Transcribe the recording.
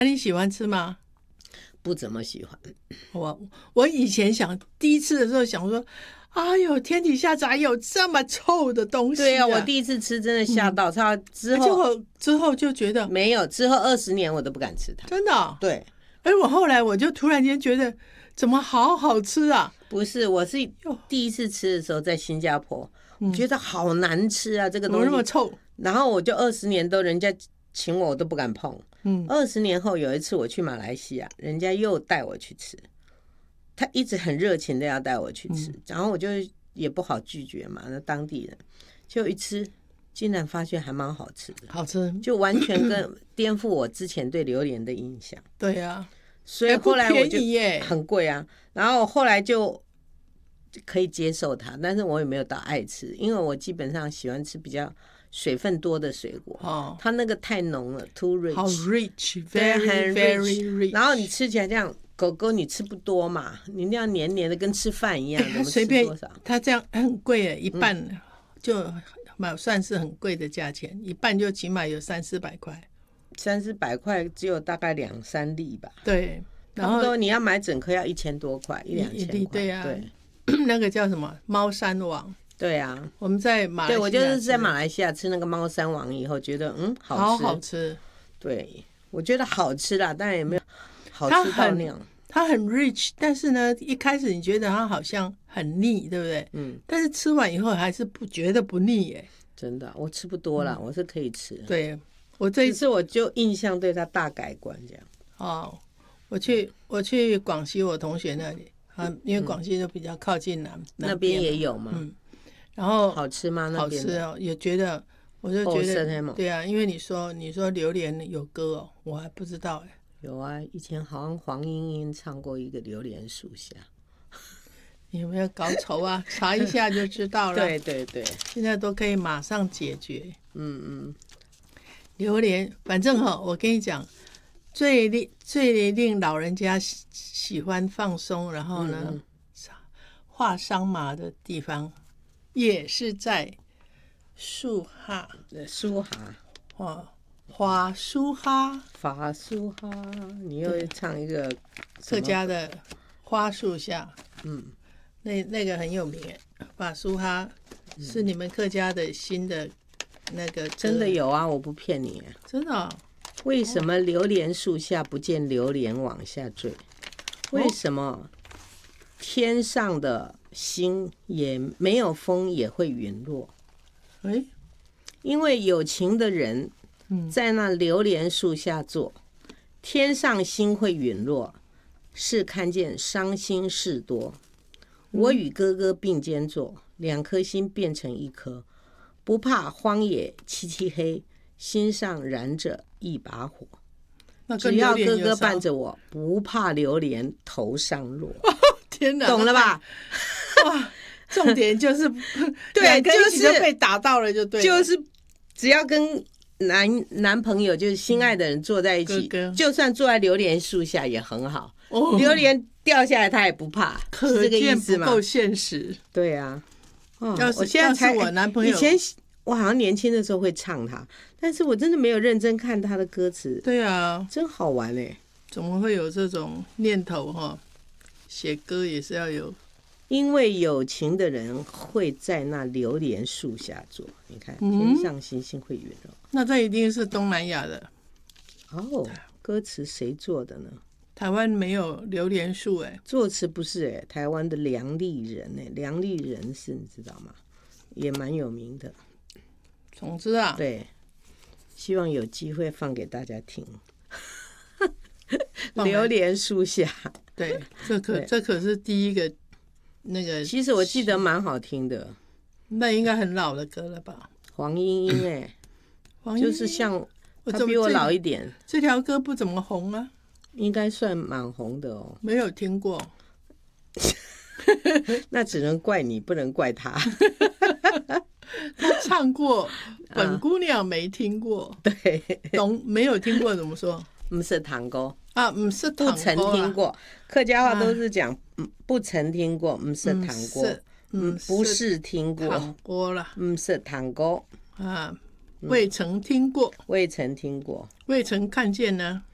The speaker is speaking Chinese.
你喜欢吃吗？ 不怎么喜欢。 我以前第一次的时候想说，哎呦，天底下咋有这么臭的东西？ 对啊，我第一次吃真的吓到，之后就觉得没有，之后20年我都不敢吃它。 真的哦？ 对。 我后来我就突然间觉得，怎么好好吃啊？ 不是，我是第一次吃的时候在新加坡，我觉得好难吃啊，这个东西怎么那么臭？ 然后我就20年都人家请我都不敢碰。20年后有一次我去马来西亚，人家又带我去吃，他一直很热情的要带我去吃，然后我就也不好拒绝嘛，那当地人就一吃，竟然发现还蛮好吃的， 好吃， 就完全颠覆我之前对榴莲的印象。 对啊， 所以后来我就耶， 很贵啊，然后后来就可以接受它，但是我也没有到爱吃，因为我基本上喜欢吃比较水分多的水果。它那个太浓了 ，too rich， 好 rich，very very rich。 然后你吃起来这样，狗狗你吃不多嘛，你那样黏黏的跟吃饭一样， 它随便它这样很贵耶，一半就算是很贵的价钱，一半就起码有300-400块 ，300-400块只有大概2-3粒吧。 对， 然后你要买整颗要1000多块，1-2千块。 对啊， 对， 那个叫什么猫山王？ 对啊， 我们在马来西亚， 对，我就是在马来西亚吃那个猫山王以后，觉得好吃。 对，我觉得好吃啦，但也没有好吃到那样。 它很 rich， 但是呢，一开始你觉得它好像很腻，对不对？但是吃完以后还是觉得不腻耶。 真的，我吃不多啦，我是可以吃。 对，我这一次我就印象对它大改观这样。 哦，我去广西我同学那里因为广西就比较靠近那边也有嘛。 然后好吃吗？那边好吃哦，也觉得，我就觉得对啊，因为你说榴莲有歌哦，我还不知道哎。 有啊，以前好像黄莺莺唱过一个榴莲树下。 你有没有搞丑啊？查一下就知道了。 对对对， 现在都可以马上解决。榴莲，反正我跟你讲，最令老人家喜欢放松，然后呢，画桑麻的地方，也是在树哈。花树哈， 法树哈，你又唱一个客家的花树下。那个很有名哎，法树哈是你们客家的新的那个。 真的有啊，我不骗你。 真的为什么榴莲树下不见榴莲往下坠？为什么天上的星也没有风也会陨落？因为有情的人在那榴莲树下坐，天上星会陨落，是看见伤心事多。我与哥哥并肩坐，2颗心变成1颗，不怕荒野漆漆黑，心上燃着一把火。只要哥哥伴着我，不怕榴莲头上落。 天哪， 懂了吧？ 哇，重点就是对， 就是被打到了就对了， 就是只要跟男朋友就是心爱的人坐在一起，就算坐在榴莲树下也很好。榴莲掉下来他也不怕， 可见不够现实。 对啊， 我现在才我男朋友， 以前我好像年轻的时候会唱它，但是我真的没有认真看他的歌词。 对啊， 真好玩哎！ 怎么会有这种念头哈？写歌也是要有， 因为有情的人会在那榴莲树下坐。你看，天上星星会陨落。 那这一定是东南亚的歌词谁做的呢？ 台湾没有榴莲树哎， 作词不是哎，台湾的梁立人哎，梁立人是你知道吗？也蛮有名的。 总之啊， 对，希望有机会放给大家听。榴莲树下， 对，这可是第一个那个。 其实我记得蛮好听的， 那应该很老的歌了吧？ 黄莺莺哎，就是像他比我老一点。 这条歌不怎么红啊？ 应该算蛮红的哦。 没有听过。 那只能怪你，不能怪他。 他唱过，本姑娘没听过。 对， 没有听过怎么说？ 不是堂歌啊，不是堂歌， 不曾听过。客家话都是讲不曾听过，不是堂歌，不是听过堂歌啦， 不是堂歌啊，未曾听过， 未曾听过， 未曾看见呢。